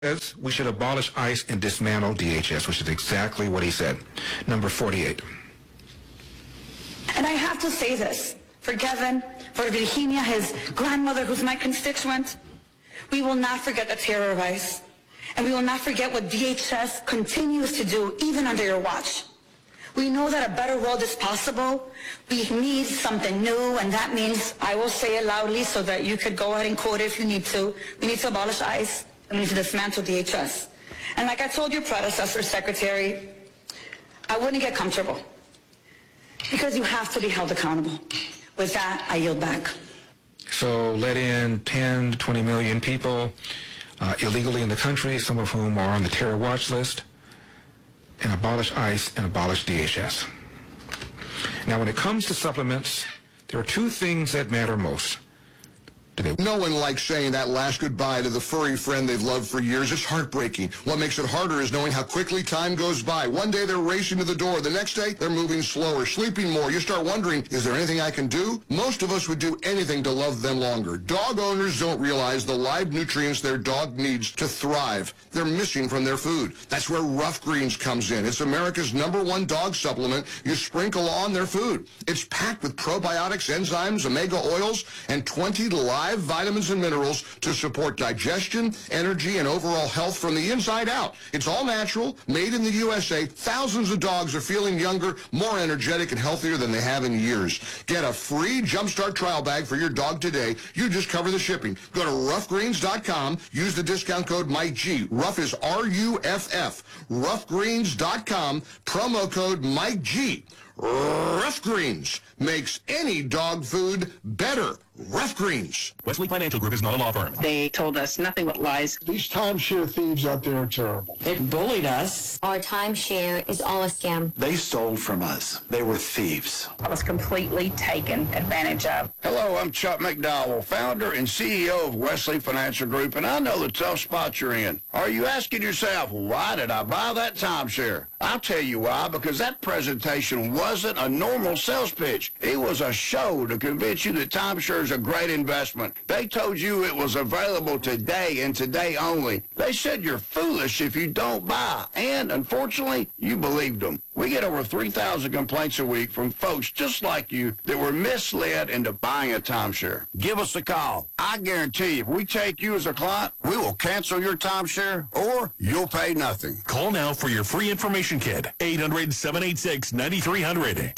says we should abolish ICE and dismantle DHS, which is exactly what he said. Number 48. And I have to say this, for Kevin, for Virginia, his grandmother, who's my constituent, we will not forget the terror of ICE. And we will not forget what DHS continues to do, even under your watch. We know that a better world is possible. We need something new, and that means, I will say it loudly so that you could go ahead and quote it if you need to. We need to abolish ICE, and we need to dismantle DHS. And like I told your predecessor, Secretary, I wouldn't get comfortable, because you have to be held accountable. With that, I yield back. So let in 10 to 20 million people illegally in the country, some of whom are on the terror watch list, and abolish ICE and abolish DHS. Now, when it comes to supplements, there are two things that matter most. No one likes saying that last goodbye to the furry friend they've loved for years. It's heartbreaking. What makes it harder is knowing how quickly time goes by. One day they're racing to the door. The next day they're moving slower, sleeping more. You start wondering, is there anything I can do? Most of us would do anything to love them longer. Dog owners don't realize the live nutrients their dog needs to thrive. They're missing from their food. That's where Rough Greens comes in. It's America's #1 dog supplement you sprinkle on their food. It's packed with probiotics, enzymes, omega oils, and 20 live vitamins and minerals to support digestion, energy, and overall health from the inside out. It's all natural, made in the USA. Thousands of dogs are feeling younger, more energetic, and healthier than they have in years. Get a free Jumpstart trial bag for your dog today. You just cover the shipping. Go to roughgreens.com. Use the discount code MikeG. Rough is R-U-F-F. Roughgreens.com. Promo code MikeG. Rough Greens makes any dog food better. Rough Greens. Wesley Financial Group is not a law firm. They told us nothing but lies. These timeshare thieves out there are terrible. They bullied us. Our timeshare is all a scam. They stole from us. They were thieves. I was completely taken advantage of. Hello, I'm Chuck McDowell, founder and CEO of Wesley Financial Group, and I know the tough spot you're in. Are you asking yourself, why did I buy that timeshare? I'll tell you why, because that presentation wasn't a normal sales pitch. It was a show to convince you that timeshare is a great investment. They told you it was available today and today only. They said you're foolish if you don't buy, and unfortunately, you believed them. We get over 3,000 complaints a week from folks just like you that were misled into buying a timeshare. Give us a call. I guarantee if we take you as a client, we will cancel your timeshare or you'll pay nothing. Call now for your free information kit. 800-786-9300.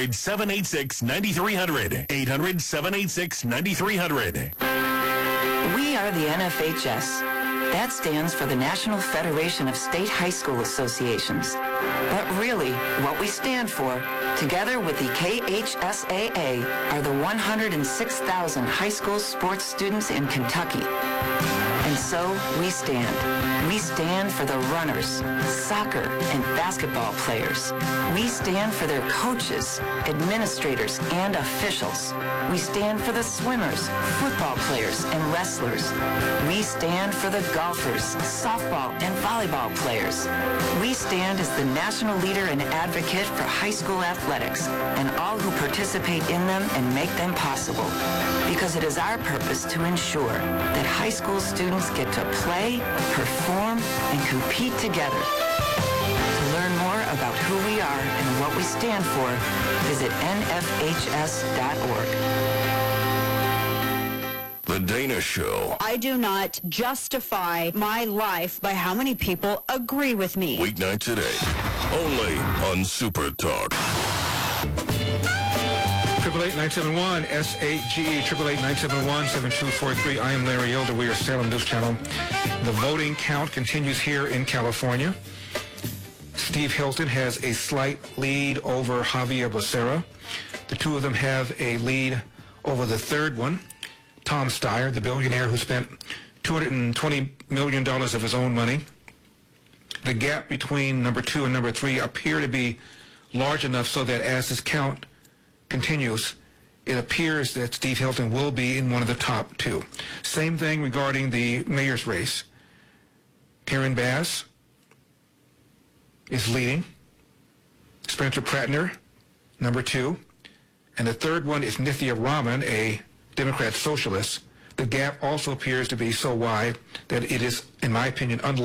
800-786-9300. 800-786-9300. We are the NFHS. That stands for the National Federation of State High School Associations. But really, what we stand for, together with the KHSAA, are the 106,000 high school sports students in Kentucky. And so we stand. We stand for the runners, soccer, and basketball players. We stand for their coaches, administrators, and officials. We stand for the swimmers, football players, and wrestlers. We stand for the golfers, softball, and volleyball players. We stand as the national leader and advocate for high school athletics and all who participate in them and make them possible. Because it is our purpose to ensure that high school students get to play, perform, and compete together. To learn more about who we are and what we stand for, visit nfhs.org. The Dana Show. I do not justify my life by how many people agree with me. Weeknight today, only on Super Talk. 888-971-SAGE, 888-971-7243. I am Larry Elder. We are Salem News Channel. The voting count continues here in California. Steve Hilton has a slight lead over Javier Becerra. The two of them have a lead over the third one, Tom Steyer, the billionaire who spent $220 million of his own money. The gap between number 2 and number 3 appear to be large enough so that as this count continues, it appears that Steve Hilton will be in one of the top 2. Same thing regarding the mayor's race. Karen Bass is leading. Spencer Prattner, number 2. And the third one is Nithya Raman, a Democrat socialist, The gap also appears to be so wide that it is, in my opinion, unlikely